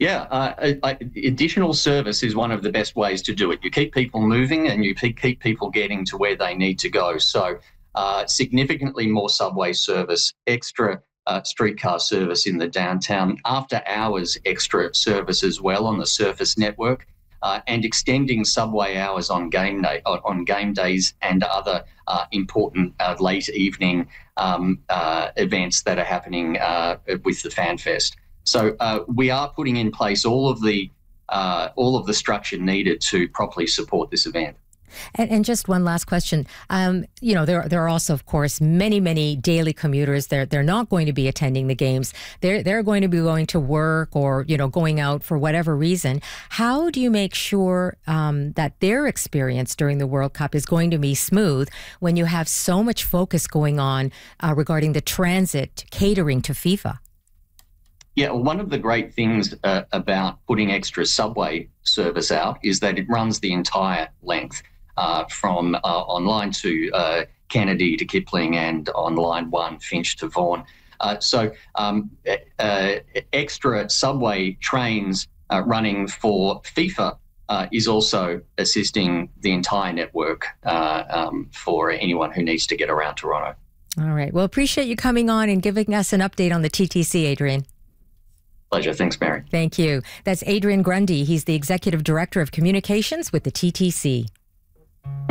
Yeah, additional service is one of the best ways to do it. You keep people moving and you keep people getting to where they need to go. So significantly more subway service, extra streetcar service in the downtown, after hours extra service as well on the surface network, and extending subway hours on game days and other important late evening events that are happening with the FanFest. So we are putting in place all of the structure needed to properly support this event. And just one last question. There are also, of course, many daily commuters. They're not going to be attending the games. They're going to be going to work or, going out for whatever reason. How do you make sure that their experience during the World Cup is going to be smooth when you have so much focus going on regarding the transit catering to FIFA? Yeah, well, one of the great things about putting extra subway service out is that it runs the entire length from online to Kennedy to Kipling and on line 1, Finch to Vaughan. So extra subway trains running for FIFA is also assisting the entire network for anyone who needs to get around Toronto. All right. Well, appreciate you coming on and giving us an update on the TTC, Adrian. Pleasure. Thanks, Mary. Thank you. That's Adrian Grundy. He's the Executive Director of Communications with the TTC.